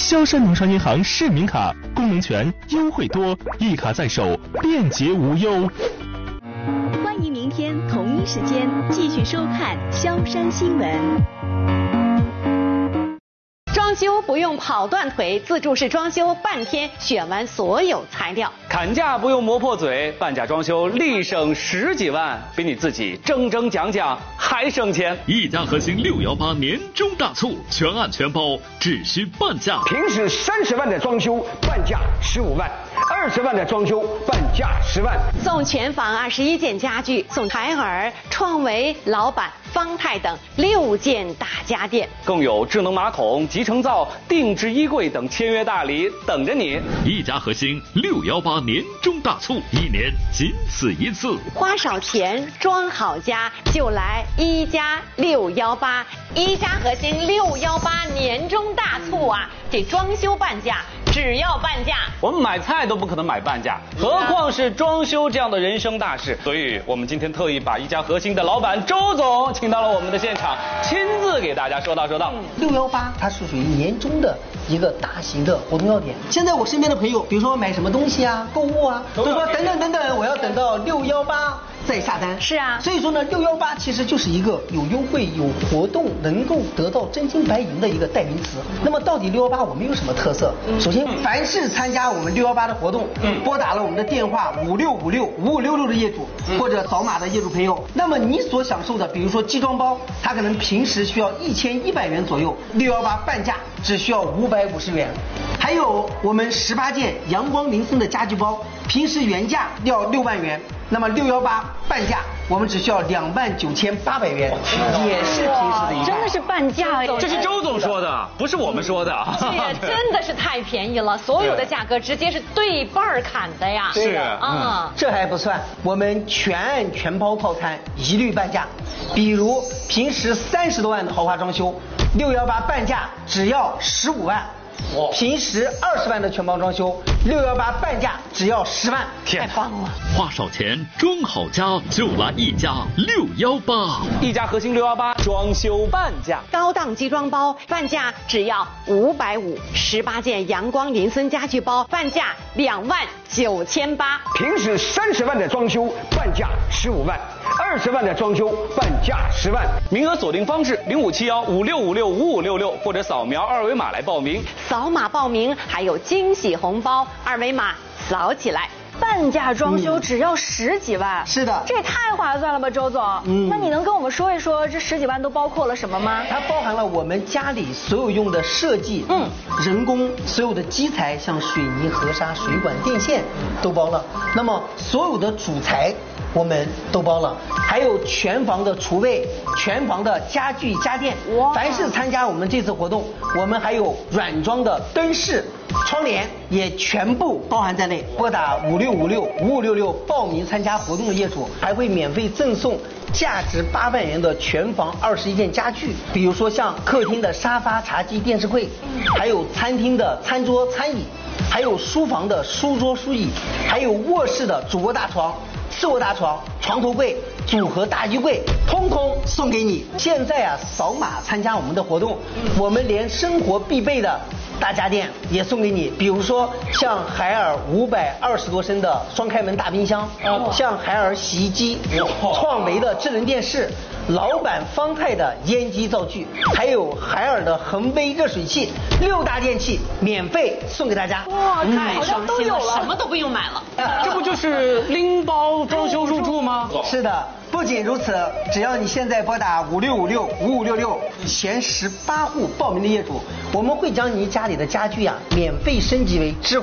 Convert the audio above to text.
萧山农商银行市民卡，功能全，优惠多，一卡在手，便捷无忧。 欢迎明天同一时间继续收看萧山新闻。 装修不用跑断腿，自助式装修半天选完所有材料。 砍价不用磨破嘴，半价装修立省10几万，比你自己争讲还省钱。 一家核心618年终大促，全案全包，只需半价。 平时30万的装修，半价15万；20万的装修，半价10万。 送全房21件家具，送海尔、创维、老板、方太等6件大家电， 更有智能马桶、集成灶、定制衣柜等签约大礼等着你。 一家核心618年终大促，1年仅此一次。 花少钱装好家，就来一家618。一家核心618年终大促啊！这装修半价，只要半价。 我们买菜都不可能买半价，何况是装修这样的人生大事。所以我们今天特意把一家核心的老板周总请到了我们的现场，亲自给大家说道。 618它是属于年终的一个大型的活动要点。现在我身边的朋友，比如说买什么东西啊、购物啊，都说等等，我要等到618再下单。 是啊， 所以说呢，618其实就是一个有优惠、有活动，能够得到真金白银的一个代名词。那么到底618我们有什么特色？首先，凡是参加我们618的活动，拨打了我们的电话56565566的业主，或者扫码的业主朋友，那么你所享受的，比如说机装包，它可能平时需要1100元左右，618半价只需要550元。还有我们18件阳光林森的家具包，平时原价要6万元，那么618半价我们只需要29800元，也是平时的一半。 真的是半价。 这是周总说的，不是我们说的。 这真的是太便宜了，所有的价格直接是对半砍的呀。 是这还不算，我们全案全包套餐一律半价。比如平时30多万的豪华装修，618半价只要15万。平时20万的全包装修，618半价只要10万， 太棒了！ 花少钱装好家，就来一家618。 一家核心618装修半价， 高档机装包半价只要550，18件阳光林森家具包半价29800。 平时30万的装修，半价15万；20万的装修，半价10万。 名额锁定方式057156565566，或者扫描2维码来报名。 扫码报名还有惊喜红包，2维码扫起来。 半价装修只要10几万， 是的， 这也太划算了吧，周总。那你能跟我们说一说这10几万都包括了什么吗？ 它包含了我们家里所有用的设计，人工所有的基材，像水泥、河沙、水管、电线都包了。那么所有的主材我们都包了，还有全房的厨卫、全房的家具家电。凡是参加我们这次活动，我们还有软装的灯饰、窗帘也全部包含在内。拨打56565566报名参加活动的业主，还会免费赠送价值8万元的全房21件家具，比如说像客厅的沙发、茶几、电视柜，还有餐厅的餐桌、餐椅，还有书房的书桌、书椅，还有卧室的主卧大床、次卧大床、床头柜、组合大衣柜，通通送给你。现在啊，扫码参加我们的活动，我们连生活必备的大家电也送给你，比如说像海尔520多升的双开门大冰箱，像海尔洗衣机，创维的智能电视，老板方太的烟机灶具，还有海尔的恒威热水器，6大电器免费送给大家。 哇，太省心了，什么都不用买了。 这不就是拎包装修入住吗？ 是的。不仅如此，只要你现在拨打56565566前18户报名的业主，我们会将你家里的家具免费升级为智